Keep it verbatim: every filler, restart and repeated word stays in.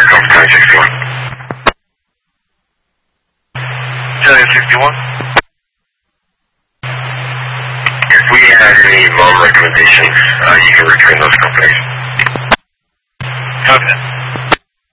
Charlie sixty-one. Charlie sixty-one. If we have any loan recommendations, uh, you can return those companies. Okay.